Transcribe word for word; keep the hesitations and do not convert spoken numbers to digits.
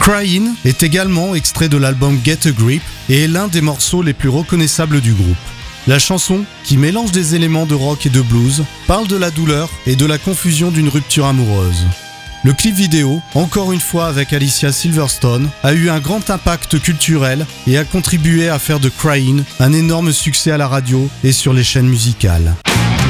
Cryin' est également extrait de l'album Get a Grip et est l'un des morceaux les plus reconnaissables du groupe. La chanson, qui mélange des éléments de rock et de blues, parle de la douleur et de la confusion d'une rupture amoureuse. Le clip vidéo, encore une fois avec Alicia Silverstone, a eu un grand impact culturel et a contribué à faire de Cryin' un énorme succès à la radio et sur les chaînes musicales.